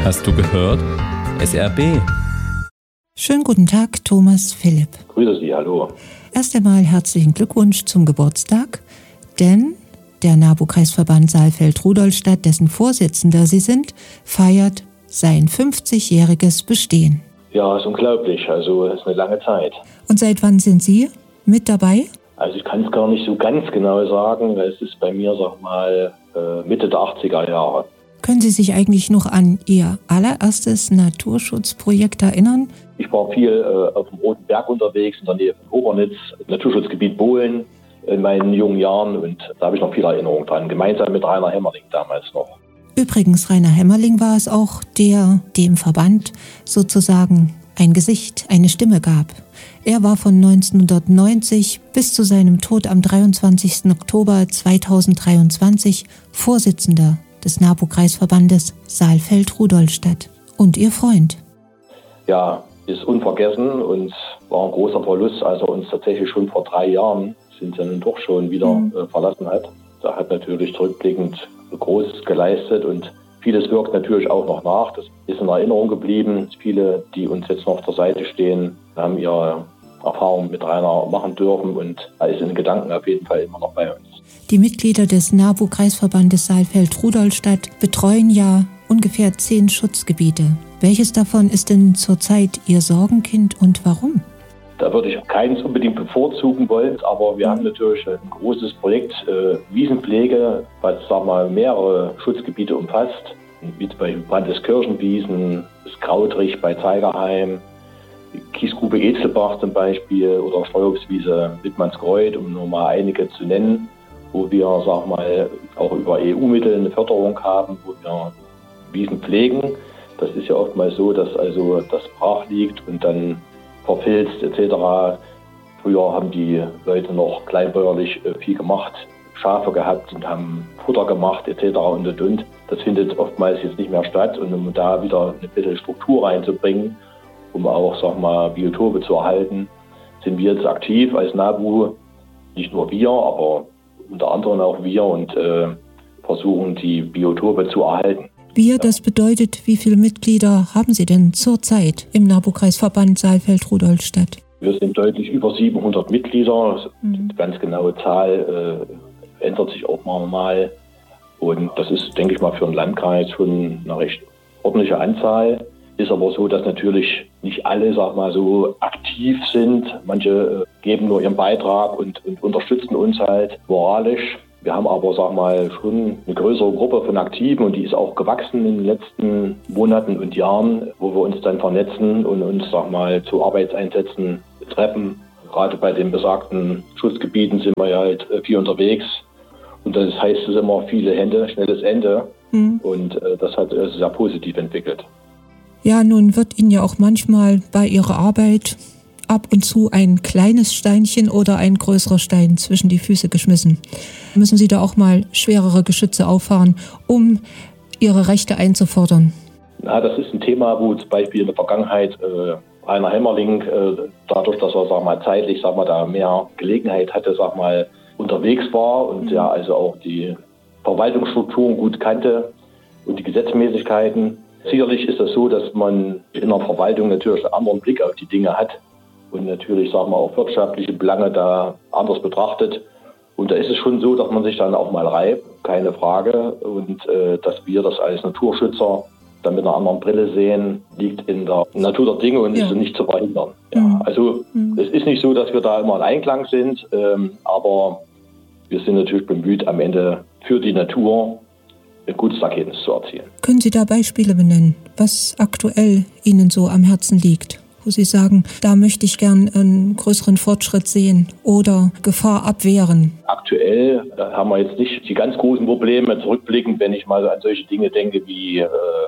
Hast du gehört? SRB. Schönen guten Tag, Thomas Philipp. Grüße Sie, hallo. Erst einmal herzlichen Glückwunsch zum Geburtstag, denn der NABU-Kreisverband Saalfeld-Rudolstadt, dessen Vorsitzender Sie sind, feiert sein 50-jähriges Bestehen. Ja, ist unglaublich, also ist eine lange Zeit. Und seit wann sind Sie mit dabei? Also ich kann es gar nicht so ganz genau sagen, weil es ist bei mir, Mitte der 80er Jahre. Können Sie sich eigentlich noch an Ihr allererstes Naturschutzprojekt erinnern? Ich war viel auf dem Roten Berg unterwegs, in der Nähe von Obernitz, Naturschutzgebiet Bohlen in meinen jungen Jahren, und da habe ich noch viele Erinnerungen dran, gemeinsam mit Rainer Hemmerling damals noch. Übrigens, Rainer Hemmerling war es auch, der dem Verband sozusagen ein Gesicht, eine Stimme gab. Er war von 1990 bis zu seinem Tod am 23. Oktober 2023 Vorsitzender des NABU-Kreisverbandes Saalfeld-Rudolstadt. Und Ihr Freund? Ja, ist unvergessen und war ein großer Verlust, als er uns tatsächlich schon vor 3 Jahren, sind dann doch schon wieder verlassen hat. Da hat natürlich zurückblickend Großes geleistet und vieles wirkt natürlich auch noch nach. Das ist in Erinnerung geblieben. Viele, die uns jetzt noch zur Seite stehen, haben ihre Erfahrungen mit Rainer machen dürfen und er ist in Gedanken auf jeden Fall immer noch bei uns. Die Mitglieder des NABU-Kreisverbandes Saalfeld-Rudolstadt betreuen ja ungefähr 10 Schutzgebiete. Welches davon ist denn zurzeit Ihr Sorgenkind und warum? Da würde ich keins unbedingt bevorzugen wollen, aber wir haben natürlich ein großes Projekt Wiesenpflege, was mehrere Schutzgebiete umfasst, wie zum Beispiel Brandeskirchenwiesen, das Krautrich bei Zeigerheim, die Kiesgrube Etzelbach zum Beispiel oder Streuobstwiese Wittmannskreuth, um nur mal einige zu nennen, wo wir auch über EU-Mittel eine Förderung haben, wo wir Wiesen pflegen. Das ist ja oftmals so, dass also das brach liegt und dann verfilzt etc. Früher haben die Leute noch kleinbäuerlich viel gemacht, Schafe gehabt und haben Futter gemacht etc. und. Das findet oftmals jetzt nicht mehr statt, und um da wieder eine bisschen Struktur reinzubringen, um auch Biotope zu erhalten, sind wir jetzt aktiv als NABU, nicht nur wir, aber unter anderem auch wir, und versuchen die Biotope zu erhalten. Wir, das bedeutet, wie viele Mitglieder haben Sie denn zurzeit im NABU-Kreisverband Saalfeld-Rudolstadt? Wir sind deutlich über 700 Mitglieder. Die ganz genaue Zahl ändert sich auch mal. Und das ist, denke ich mal, für einen Landkreis schon eine recht ordentliche Anzahl. Ist aber so, dass natürlich nicht alle, so aktiv sind. Manche geben nur ihren Beitrag und unterstützen uns halt moralisch. Wir haben aber, schon eine größere Gruppe von Aktiven, und die ist auch gewachsen in den letzten Monaten und Jahren, wo wir uns dann vernetzen und uns, zu Arbeitseinsätzen treffen. Gerade bei den besagten Schutzgebieten sind wir ja halt viel unterwegs. Und das heißt es immer, viele Hände, schnelles Ende. Und das hat sich sehr positiv entwickelt. Ja, nun wird Ihnen ja auch manchmal bei Ihrer Arbeit ab und zu ein kleines Steinchen oder ein größerer Stein zwischen die Füße geschmissen. Müssen Sie da auch mal schwerere Geschütze auffahren, um Ihre Rechte einzufordern? Ja, das ist ein Thema, wo zum Beispiel in der Vergangenheit Rainer Hemmerling, dadurch, dass er zeitlich da mehr Gelegenheit hatte, unterwegs war und ja also auch die Verwaltungsstrukturen gut kannte und die Gesetzmäßigkeiten. Sicherlich ist das so, dass man in der Verwaltung natürlich einen anderen Blick auf die Dinge hat und natürlich, auch wirtschaftliche Belange da anders betrachtet. Und da ist es schon so, dass man sich dann auch mal reibt, keine Frage. Und dass wir das als Naturschützer dann mit einer anderen Brille sehen, liegt in der Natur der Dinge und ist nicht zu verhindern. Ja, also es ist nicht so, dass wir da immer in Einklang sind, aber wir sind natürlich bemüht, am Ende für die Natur ein gutes Ergebnis zu erzielen. Können Sie da Beispiele benennen, was aktuell Ihnen so am Herzen liegt, wo Sie sagen, da möchte ich gern einen größeren Fortschritt sehen oder Gefahr abwehren? Aktuell haben wir jetzt nicht die ganz großen Probleme. Zurückblickend, wenn ich mal an solche Dinge denke wie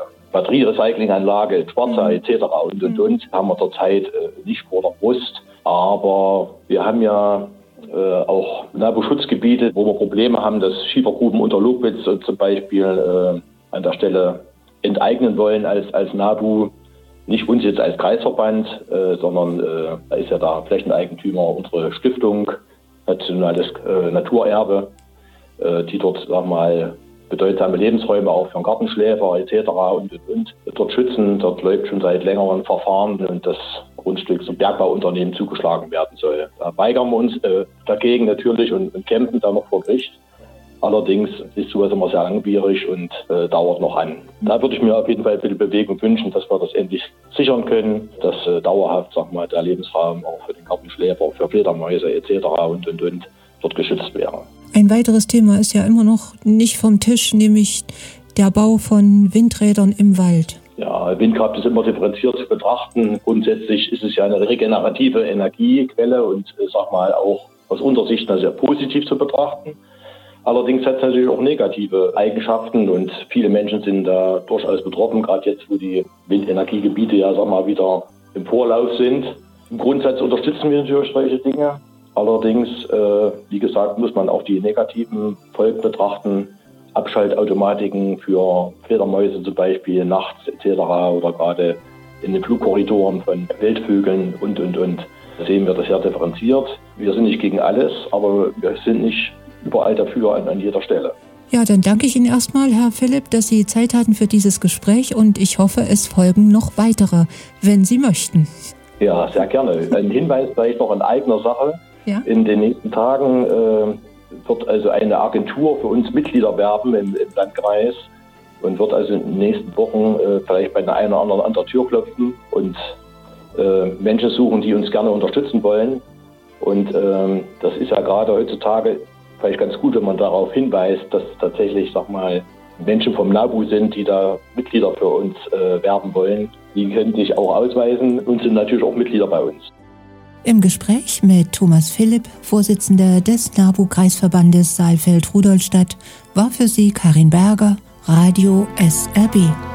Batterierecyclinganlage, Schwarzer etc. und, haben wir zurzeit nicht vor der Brust. Aber wir haben ja auch NABU-Schutzgebiete, wo wir Probleme haben, dass Schiefergruben unter Lobwitz zum Beispiel an der Stelle enteignen wollen als NABU. Nicht uns jetzt als Kreisverband, sondern da ist ja der Flächeneigentümer unsere Stiftung, Nationales Naturerbe, die dort bedeutsame Lebensräume auch für einen Gartenschläfer etc. und. Dort schützen. Dort läuft schon seit längerem Verfahren und das Grundstück zum Bergbauunternehmen zugeschlagen werden soll. Da weigern wir uns dagegen natürlich und kämpfen da noch vor Gericht. Allerdings ist sowas immer sehr langwierig und dauert noch an. Da würde ich mir auf jeden Fall für die Bewegung wünschen, dass wir das endlich sichern können, dass dauerhaft, der Lebensraum auch für den Gartenschläfer, für Fledermäuse etc. und dort geschützt wäre. Ein weiteres Thema ist ja immer noch nicht vom Tisch, nämlich der Bau von Windrädern im Wald. Ja, Windkraft ist immer differenziert zu betrachten. Grundsätzlich ist es ja eine regenerative Energiequelle und auch aus unserer Sicht sehr positiv zu betrachten. Allerdings hat es natürlich auch negative Eigenschaften und viele Menschen sind da durchaus betroffen, gerade jetzt, wo die Windenergiegebiete wieder im Vorlauf sind. Im Grundsatz unterstützen wir natürlich solche Dinge. Allerdings, wie gesagt, muss man auch die negativen Folgen betrachten. Abschaltautomatiken für Fledermäuse zum Beispiel nachts etc. oder gerade in den Flugkorridoren von Wildvögeln und. Sehen wir das sehr differenziert. Wir sind nicht gegen alles, aber wir sind nicht überall dafür an jeder Stelle. Ja, dann danke ich Ihnen erstmal, Herr Philipp, dass Sie Zeit hatten für dieses Gespräch und ich hoffe, es folgen noch weitere, wenn Sie möchten. Ja, sehr gerne. Ein Hinweis vielleicht noch in eigener Sache. Ja? In den nächsten Tagen wird also eine Agentur für uns Mitglieder werben im Landkreis und wird also in den nächsten Wochen vielleicht bei der einen oder anderen an der Tür klopfen und Menschen suchen, die uns gerne unterstützen wollen. Und das ist ja gerade heutzutage vielleicht ganz gut, wenn man darauf hinweist, dass tatsächlich, Menschen vom NABU sind, die da Mitglieder für uns werben wollen. Die können sich auch ausweisen und sind natürlich auch Mitglieder bei uns. Im Gespräch mit Thomas Philipp, Vorsitzender des NABU-Kreisverbandes Saalfeld-Rudolstadt, war für Sie Karin Berger, Radio SRB.